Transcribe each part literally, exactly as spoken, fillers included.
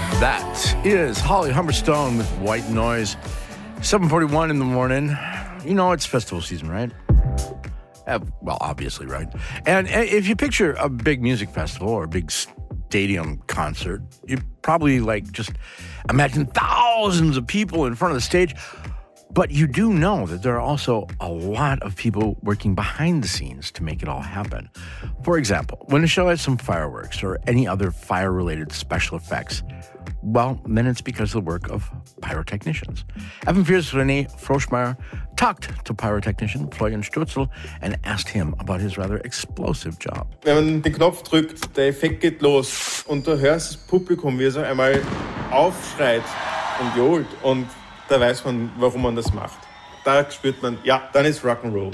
That is Holly Humberstone with White Noise. seven forty-one in the morning. You know it's festival season, right? Uh, well, obviously, right? And uh, if you picture a big music festival or a big stadium concert, you probably like just imagine thousands of people in front of the stage. But you do know that there are also a lot of people working behind the scenes to make it all happen. For example, when a show has some fireworks or any other fire-related special effects, well, then it's because of the work of pyrotechnicians. F M vier's René Froschmeier talked to pyrotechnician Florian Stürzel and asked him about his rather explosive job. Wenn man den Knopf drückt, der Effekt geht los und du hörst das Publikum, wie es einmal aufschreit und johlt und da weiß man, warum man das macht. Da spürt man, ja, dann ist Rock'n'Roll.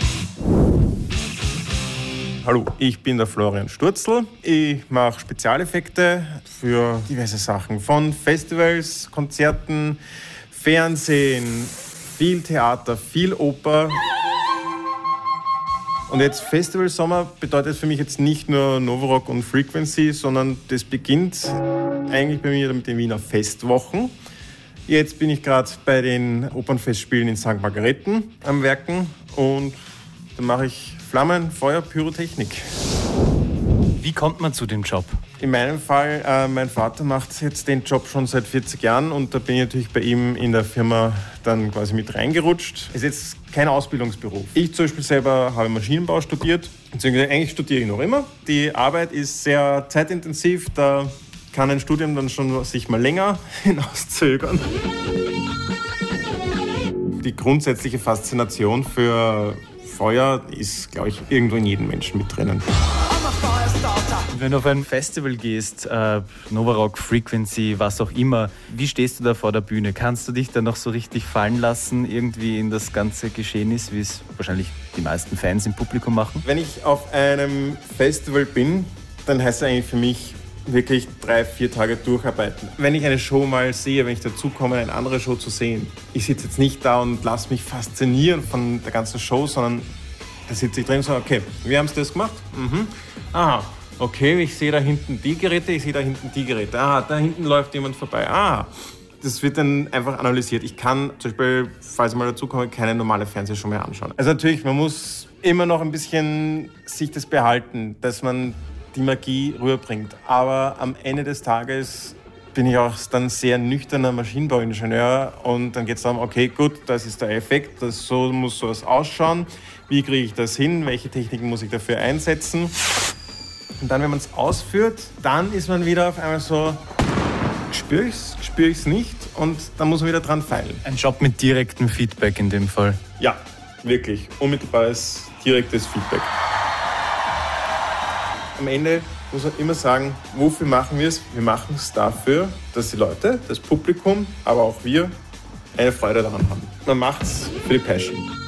Hallo, ich bin der Florian Stürzel. Ich mache Spezialeffekte für diverse Sachen. Von Festivals, Konzerten, Fernsehen, viel Theater, viel Oper. Und jetzt Festivalsommer bedeutet für mich jetzt nicht nur Novarock und Frequency, sondern das beginnt eigentlich bei mir mit den Wiener Festwochen. Jetzt bin ich gerade bei den Opernfestspielen in Sankt Margareten am Werken und da mache ich Flammen, Feuer, Pyrotechnik. Wie kommt man zu dem Job? In meinem Fall, äh, mein Vater macht jetzt den Job schon seit vierzig Jahren und da bin ich natürlich bei ihm in der Firma dann quasi mit reingerutscht. Es ist jetzt kein Ausbildungsberuf. Ich zum Beispiel selber habe Maschinenbau studiert, beziehungsweise eigentlich studiere ich noch immer. Die Arbeit ist sehr zeitintensiv, da kann ein Studium dann schon sich mal länger hinauszögern. Die grundsätzliche Faszination für Feuer ist, glaube ich, irgendwo in jedem Menschen mit drinnen. Wenn du auf ein Festival gehst, äh, Novarock, Frequency, was auch immer, wie stehst du da vor der Bühne? Kannst du dich da noch so richtig fallen lassen, irgendwie in das ganze Geschehnis, wie es wahrscheinlich die meisten Fans im Publikum machen? Wenn ich auf einem Festival bin, dann heißt es eigentlich für mich, wirklich drei, vier Tage durcharbeiten. Wenn ich eine Show mal sehe, wenn ich dazu komme, eine andere Show zu sehen, ich sitze jetzt nicht da und lasse mich faszinieren von der ganzen Show, sondern da sitze ich drin und sage, okay, wie haben Sie das gemacht? Mhm. Aha, okay, ich sehe da hinten die Geräte, ich sehe da hinten die Geräte. Ah, da hinten läuft jemand vorbei. Ah, das wird dann einfach analysiert. Ich kann zum Beispiel, falls ich mal dazu komme, keine normale Fernsehshow mehr anschauen. Also natürlich, man muss immer noch ein bisschen sich das behalten, dass man die Magie rüberbringt. Aber am Ende des Tages bin ich auch dann sehr nüchterner Maschinenbauingenieur und dann geht es darum, okay, gut, das ist der Effekt, das, so muss sowas ausschauen. Wie kriege ich das hin? Welche Techniken muss ich dafür einsetzen? Und dann, wenn man es ausführt, dann ist man wieder auf einmal so, spüre ich es, spüre ich es nicht und dann muss man wieder dran feilen. Ein Job mit direktem Feedback in dem Fall. Ja, wirklich. Unmittelbares, direktes Feedback. Am Ende muss man immer sagen, wofür machen wir es? Wir machen es dafür, dass die Leute, das Publikum, aber auch wir eine Freude daran haben. Man macht es für die Passion.